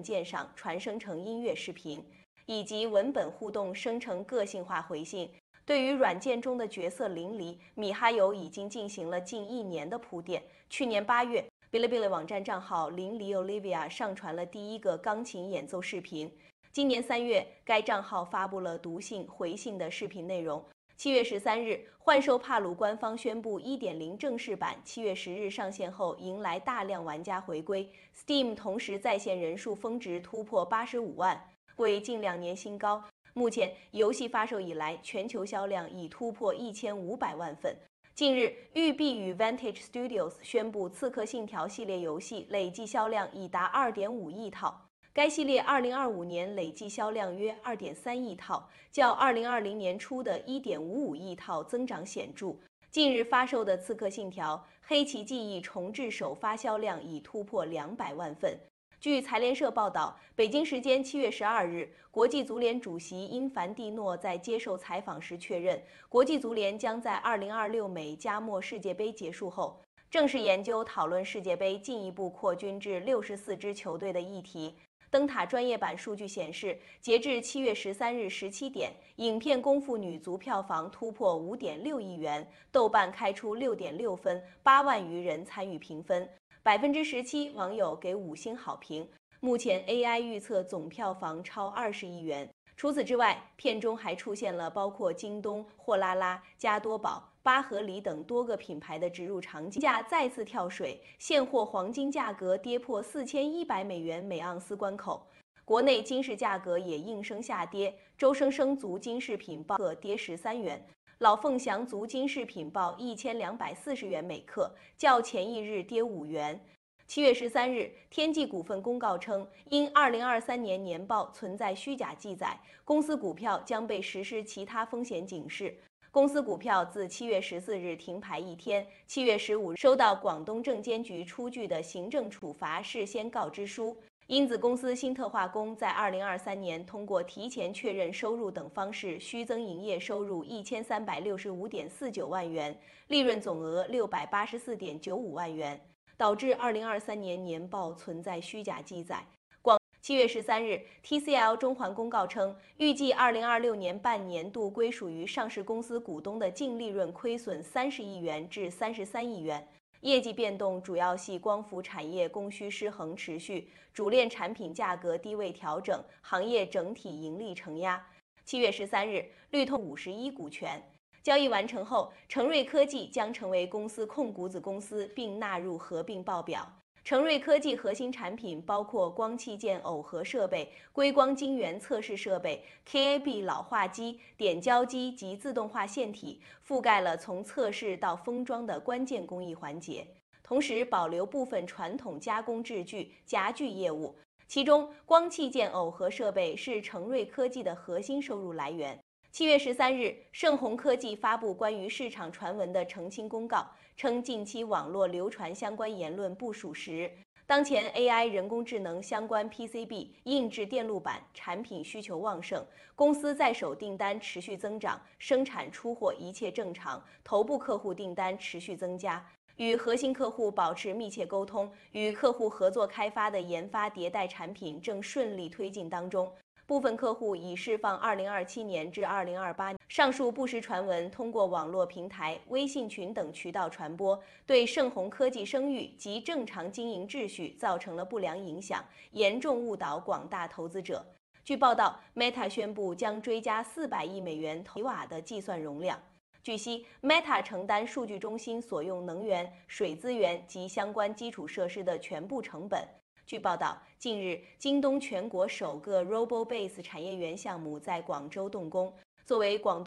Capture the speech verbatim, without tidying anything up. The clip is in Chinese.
文件上传生成音乐视频，以及文本互动生成个性化回信。对于软件中的角色淋漓，米哈游已经进行了近一年的铺垫。去年八月，哔哩哔哩网站账号淋漓 Olivia 上传了第一个钢琴演奏视频。今年三月，该账号发布了读信回信的视频内容。七月十三日，幻兽帕鲁官方宣布 一点零 正式版七月十日上线后，迎来大量玩家回归。Steam 同时在线人数峰值突破八十五万，为近两年新高。目前，游戏发售以来，全球销量已突破一千五百万份。近日，育碧与 Vantage Studios 宣布，《刺客信条》系列游戏累计销量已达 二点五亿套。该系列二零二五年累计销量约 二点三亿套，较二零二零年初的 一点五五亿套增长显著。近日发售的《刺客信条：黑旗记忆》重置首发销量已突破两百万份。据财联社报道，北京时间七月十二日，国际足联主席因凡蒂诺在接受采访时确认，国际足联将在二零二六美加墨世界杯结束后，正式研究讨论世界杯进一步扩军至六十四支球队的议题。灯塔专业版数据显示，截至七月十三日十七点，影片《功夫》女足票房突破五点六亿元，豆瓣开出六点六分，八万余人参与评分，百分之十七网友给五星好评。目前 A I 预测总票房超二十亿元。除此之外，片中还出现了包括京东、货拉拉、加多宝、巴合里等多个品牌的植入场景，价再次跳水，现货黄金价格跌破四千一百美元每盎司关口。国内金饰价格也应声下跌，周生生足金饰品报克跌十三元，老凤祥足金饰品报一千两百四十元每克，较前一日跌五元。七月十三日，天际股份公告称，因二零二三年年报存在虚假记载，公司股票将被实施其他风险警示。公司股票自七月十四日停牌一天，七月十五日收到广东证监局出具的行政处罚事先告知书。因子公司新特化工在二零二三年通过提前确认收入等方式虚增营业收入一千三百六十五点四九万元，利润总额六百八十四点九五万元。导致二零二三年年报存在虚假记载。广七月十三日 ，T C L 中环公告称，预计二零二六年半年度归属于上市公司股东的净利润亏损三十亿元至三十三亿元。业绩变动主要系光伏产业供需失衡持续，主链产品价格低位调整，行业整体盈利承压。七月十三日，绿通五十一股权。交易完成后，成瑞科技将成为公司控股子公司，并纳入合并报表。成瑞科技核心产品包括光器件耦合设备、硅光晶圆测试设备、K A B 老化机、点胶机及自动化线体，覆盖了从测试到封装的关键工艺环节。同时保留部分传统加工制具、夹具业务，其中光器件耦合设备是成瑞科技的核心收入来源。七月十三日，盛虹科技发布关于市场传闻的澄清公告，称近期网络流传相关言论不属实。当前 A I 人工智能相关 P C B 硬质电路板产品需求旺盛，公司在手订单持续增长，生产出货一切正常，头部客户订单持续增加。与核心客户保持密切沟通，与客户合作开发的研发迭代产品正顺利推进当中。部分客户已释放二零二七年至二零二八年。上述不实传闻通过网络平台、微信群等渠道传播，对盛虹科技声誉及正常经营秩序造成了不良影响，严重误导广大投资者。据报道 ，Meta 宣布将追加四百亿美元投瓦的计算容量。据悉 ，Meta 承担数据中心所用能源、水资源及相关基础设施的全部成本。据报道，近日，京东全国首个 RoboBase 产业园项目在广州动工。作为广东